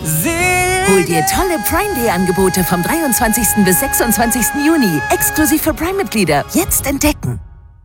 Hol dir tolle Prime Day Angebote vom 23. bis 26. Juni. Exklusiv für Prime-Mitglieder. Jetzt entdecken.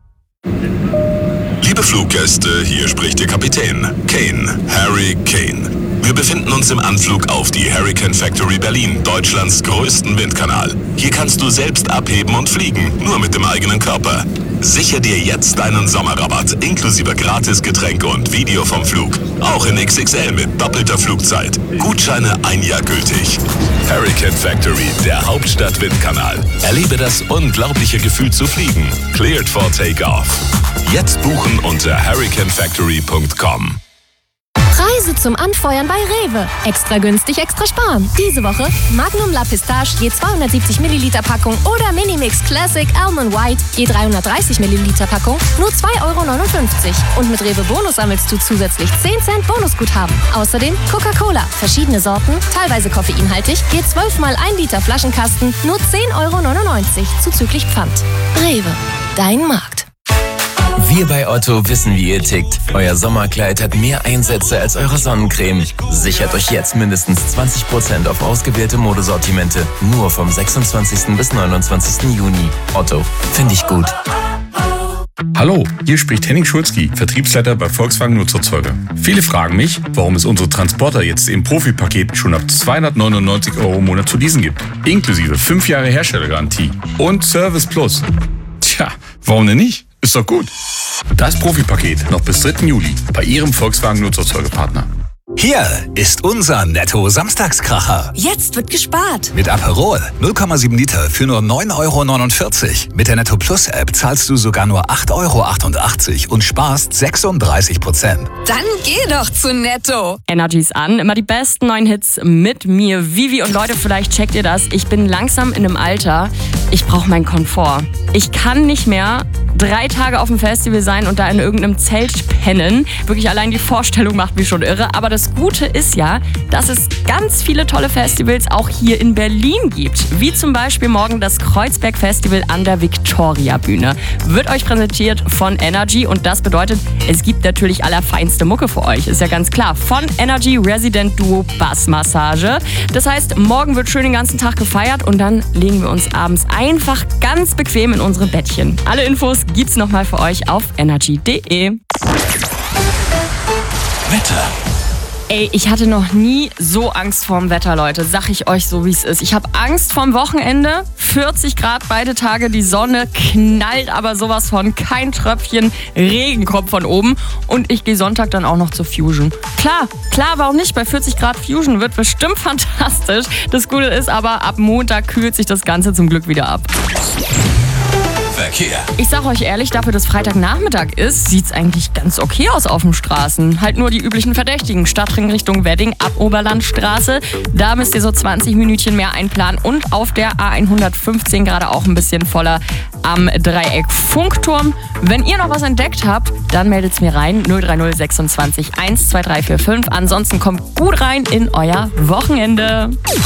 Liebe Fluggäste, hier spricht Ihr Kapitän. Kane, Harry Kane. Wir befinden uns im Anflug auf die Hurricane Factory Berlin, Deutschlands größten Windkanal. Hier kannst du selbst abheben und fliegen, nur mit dem eigenen Körper. Sichere dir jetzt einen Sommerrabatt, inklusive Gratisgetränke und Video vom Flug. Auch in XXL mit doppelter Flugzeit. Gutscheine 1 Jahr gültig. Hurricane Factory, der Hauptstadt-Windkanal. Erlebe das unglaubliche Gefühl zu fliegen. Cleared for Takeoff. Jetzt buchen unter hurricanefactory.com. Preise zum Anfeuern bei Rewe. Extra günstig, extra sparen. Diese Woche Magnum La Pistache je 270 Milliliter Packung oder Minimix Classic Almond White je 330 Milliliter Packung nur 2,59 €. Und mit Rewe Bonus sammelst du zusätzlich 10 Cent Bonusguthaben. Außerdem Coca-Cola, verschiedene Sorten, teilweise koffeinhaltig, je 12 mal 1 Liter Flaschenkasten nur 10,99 € zuzüglich Pfand. Rewe, dein Markt. Wir bei Otto wissen, wie ihr tickt. Euer Sommerkleid hat mehr Einsätze als eure Sonnencreme. Sichert euch jetzt mindestens 20% auf ausgewählte Modesortimente. Nur vom 26. bis 29. Juni. Otto, finde ich gut. Hallo, hier spricht Henning Schulzki, Vertriebsleiter bei Volkswagen Nutzerzeuger. Viele fragen mich, warum es unsere Transporter jetzt im Profipaket schon ab 299 € im Monat zu leasen gibt. Inklusive 5 Jahre Herstellergarantie und Service Plus. Tja, warum denn nicht? Ist doch gut. Das Profipaket noch bis 3. Juli bei Ihrem Volkswagen Nutzerzeugerpartner. Hier ist unser Netto-Samstagskracher. Jetzt wird gespart. Mit Aperol 0,7 Liter für nur 9,49 €. Mit der Netto Plus App zahlst du sogar nur 8,88 € und sparst 36%. Dann geh doch zu Netto. Energy ist an, immer die besten neuen Hits mit mir, Vivi. Und Leute, vielleicht checkt ihr das. Ich bin langsam in einem Alter, ich brauche meinen Komfort. Ich kann nicht mehr 3 Tage auf dem Festival sein und da in irgendeinem Zelt pennen. Wirklich allein die Vorstellung macht mich schon irre. Aber das Gute ist ja, dass es ganz viele tolle Festivals auch hier in Berlin gibt. Wie zum Beispiel morgen das Kreuzberg Festival an der Victoria-Bühne. Wird euch präsentiert von Energy und das bedeutet, es gibt natürlich allerfeinste Mucke für euch. Ist ja ganz klar. Von Energy Resident Duo Bassmassage. Das heißt, morgen wird schön den ganzen Tag gefeiert und dann legen wir uns abends einfach ganz bequem in unsere Bettchen. Alle Infos gibt's nochmal für euch auf energy.de. Wetter. Ey, ich hatte noch nie so Angst vorm Wetter, Leute. Sag ich euch so, wie es ist. Ich habe Angst vorm Wochenende. 40 Grad beide Tage, die Sonne knallt aber sowas von. Kein Tröpfchen Regen kommt von oben. Und ich gehe Sonntag dann auch noch zur Fusion. Klar, warum nicht? Bei 40 Grad Fusion wird bestimmt fantastisch. Das Gute ist aber, ab Montag kühlt sich das Ganze zum Glück wieder ab. Verkehr. Ich sag euch ehrlich, dafür, dass Freitagnachmittag ist, sieht's eigentlich ganz okay aus auf den Straßen. Halt nur die üblichen Verdächtigen. Stadtring Richtung Wedding ab Oberlandstraße. Da müsst ihr so 20 Minütchen mehr einplanen. Und auf der A115 gerade auch ein bisschen voller am Dreieck Funkturm. Wenn ihr noch was entdeckt habt, dann meldet's mir rein. 030 26 12345. Ansonsten kommt gut rein in euer Wochenende.